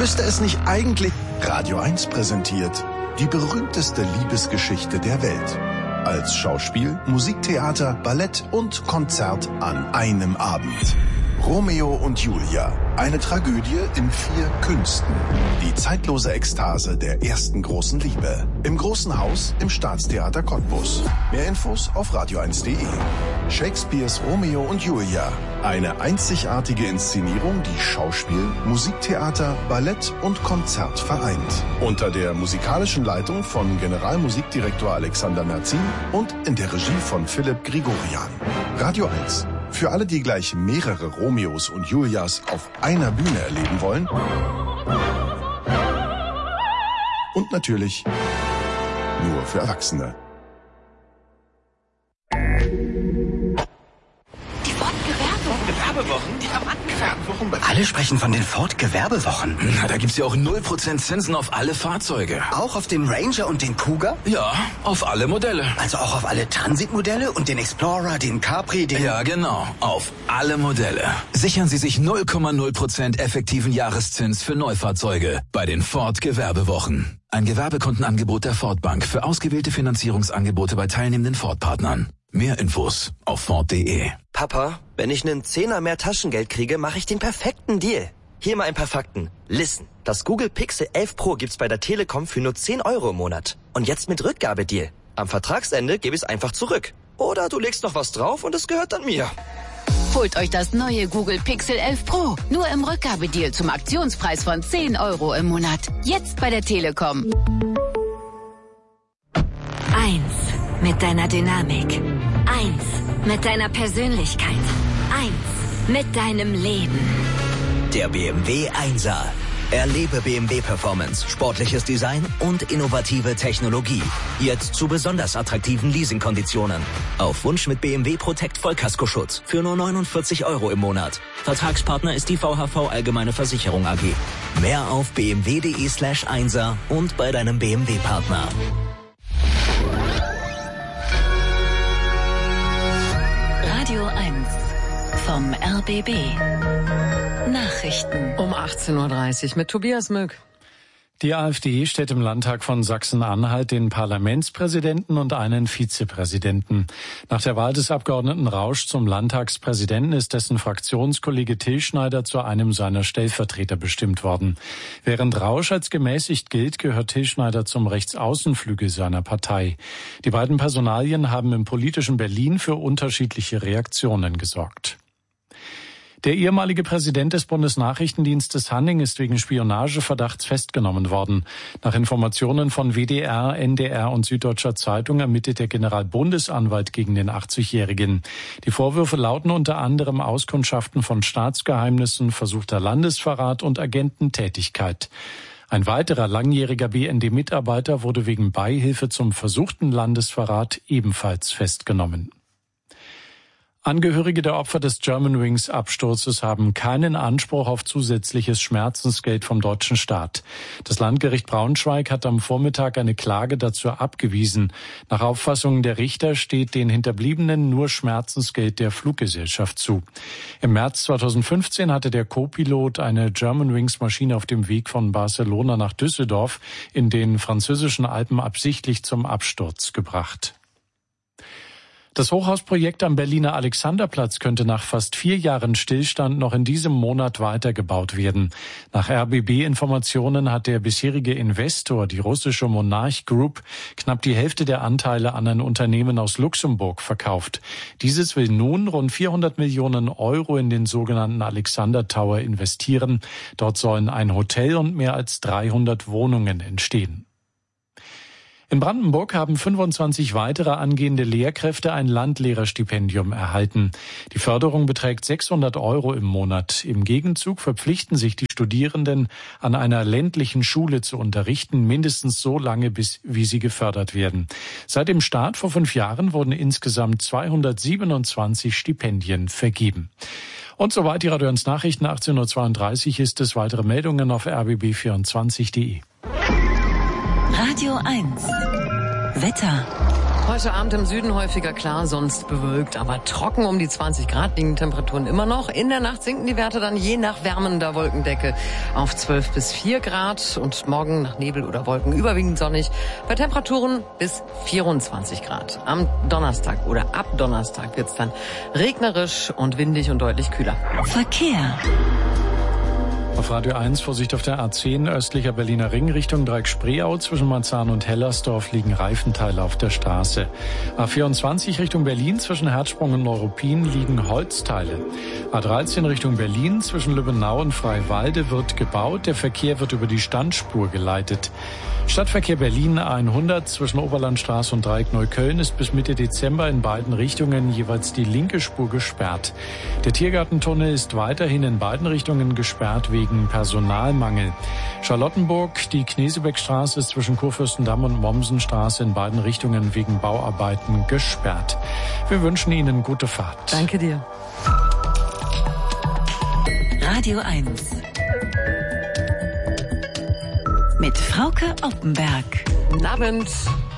Müsste es nicht eigentlich... Radio 1 präsentiert die berühmteste Liebesgeschichte der Welt. Als Schauspiel, Musiktheater, Ballett und Konzert an einem Abend. Romeo und Julia, eine Tragödie in 4 Künsten. Die zeitlose Ekstase der ersten großen Liebe. Im Großen Haus im Staatstheater Cottbus. Mehr Infos auf radio1.de. Shakespeares Romeo und Julia. Eine einzigartige Inszenierung, die Schauspiel, Musiktheater, Ballett und Konzert vereint. Unter der musikalischen Leitung von Generalmusikdirektor Alexander Merzin und in der Regie von Philipp Grigorian. Radio 1. Für alle, die gleich mehrere Romeos und Julias auf einer Bühne erleben wollen. Und natürlich nur für Erwachsene. Gewerbewochen? Gewerbewochen? Alle sprechen von den Ford-Gewerbewochen. Na, da gibt's ja auch 0% Zinsen auf alle Fahrzeuge. Auch auf den Ranger und den Cougar? Ja, auf alle Modelle. Also auch auf alle Transit-Modelle und den Explorer, den Capri, den... Ja, genau. Auf alle Modelle. Sichern Sie sich 0,0% effektiven Jahreszins für Neufahrzeuge bei den Ford-Gewerbewochen. Ein Gewerbekundenangebot der Ford Bank für ausgewählte Finanzierungsangebote bei teilnehmenden Ford-Partnern. Mehr Infos auf Ford.de. Papa, wenn ich einen Zehner mehr Taschengeld kriege, mache ich den perfekten Deal. Hier mal ein paar Fakten. Listen, das Google Pixel 11 Pro gibt's bei der Telekom für nur 10 € im Monat. Und jetzt mit Rückgabedeal. Am Vertragsende gebe ich es einfach zurück. Oder du legst noch was drauf und es gehört dann mir. Holt euch das neue Google Pixel 11 Pro. Nur im Rückgabedeal zum Aktionspreis von 10 € im Monat. Jetzt bei der Telekom. 1 mit deiner Dynamik. 1 mit deiner Persönlichkeit. 1 mit deinem Leben. Der BMW 1er. Erlebe BMW Performance, sportliches Design und innovative Technologie. Jetzt zu besonders attraktiven Leasingkonditionen. Auf Wunsch mit BMW Protect Vollkaskoschutz für nur 49 € im Monat. Vertragspartner ist die VHV Allgemeine Versicherung AG. Mehr auf bmw.de/1er und bei deinem BMW-Partner. Radio 1 vom RBB. Nachrichten. Um 18.30 Uhr mit Tobias Möck. Die AfD stellt im Landtag von Sachsen-Anhalt den Parlamentspräsidenten und einen Vizepräsidenten. Nach der Wahl des Abgeordneten Rausch zum Landtagspräsidenten ist dessen Fraktionskollege Till Schneider zu einem seiner Stellvertreter bestimmt worden. Während Rausch als gemäßigt gilt, gehört Till Schneider zum Rechtsaußenflügel seiner Partei. Die beiden Personalien haben im politischen Berlin für unterschiedliche Reaktionen gesorgt. Der ehemalige Präsident des Bundesnachrichtendienstes Hanning ist wegen Spionageverdachts festgenommen worden. Nach Informationen von WDR, NDR und Süddeutscher Zeitung ermittelt der Generalbundesanwalt gegen den 80-Jährigen. Die Vorwürfe lauten unter anderem Auskundschaften von Staatsgeheimnissen, versuchter Landesverrat und Agententätigkeit. Ein weiterer langjähriger BND-Mitarbeiter wurde wegen Beihilfe zum versuchten Landesverrat ebenfalls festgenommen. Angehörige der Opfer des Germanwings-Absturzes haben keinen Anspruch auf zusätzliches Schmerzensgeld vom deutschen Staat. Das Landgericht Braunschweig hat am Vormittag eine Klage dazu abgewiesen. Nach Auffassung der Richter steht den Hinterbliebenen nur Schmerzensgeld der Fluggesellschaft zu. Im März 2015 hatte der Co-Pilot eine Germanwings-Maschine auf dem Weg von Barcelona nach Düsseldorf in den französischen Alpen absichtlich zum Absturz gebracht. Das Hochhausprojekt am Berliner Alexanderplatz könnte nach fast 4 Jahren Stillstand noch in diesem Monat weitergebaut werden. Nach RBB-Informationen hat der bisherige Investor, die russische Monarch Group, knapp die Hälfte der Anteile an ein Unternehmen aus Luxemburg verkauft. Dieses will nun rund 400 Millionen € in den sogenannten Alexander Tower investieren. Dort sollen ein Hotel und mehr als 300 Wohnungen entstehen. In Brandenburg haben 25 weitere angehende Lehrkräfte ein Landlehrerstipendium erhalten. Die Förderung beträgt 600 € im Monat. Im Gegenzug verpflichten sich die Studierenden, an einer ländlichen Schule zu unterrichten, mindestens so lange, bis wie sie gefördert werden. Seit dem Start vor 5 Jahren wurden insgesamt 227 Stipendien vergeben. Und soweit die Radio 1 Nachrichten. 18.32 Uhr ist es. Weitere Meldungen auf rbb24.de. Radio 1 Wetter. Heute Abend im Süden häufiger klar, sonst bewölkt, aber trocken. Um die 20 Grad liegen Temperaturen immer noch. In der Nacht sinken die Werte dann je nach wärmender Wolkendecke auf 12 bis 4 Grad. Und morgen nach Nebel oder Wolken überwiegend sonnig bei Temperaturen bis 24 Grad. Am Donnerstag oder ab Donnerstag wird's dann regnerisch und windig und deutlich kühler. Verkehr. Auf Radio 1 Vorsicht auf der A10 östlicher Berliner Ring Richtung Dreieck-Spreeau. Zwischen Marzahn und Hellersdorf liegen Reifenteile auf der Straße. A24 Richtung Berlin zwischen Herzsprung und Neuruppin liegen Holzteile. A13 Richtung Berlin zwischen Lübbenau und Freiwalde wird gebaut. Der Verkehr wird über die Standspur geleitet. Stadtverkehr Berlin 100 zwischen Oberlandstraße und Dreieck Neukölln ist bis Mitte Dezember in beiden Richtungen jeweils die linke Spur gesperrt. Der Tiergartentunnel ist weiterhin in beiden Richtungen gesperrt wegen Personalmangel. Charlottenburg, die Knesebeckstraße ist zwischen Kurfürstendamm und Mommsenstraße in beiden Richtungen wegen Bauarbeiten gesperrt. Wir wünschen Ihnen gute Fahrt. Danke dir. Radio 1. Mit Frauke Oppenberg. Guten Abend.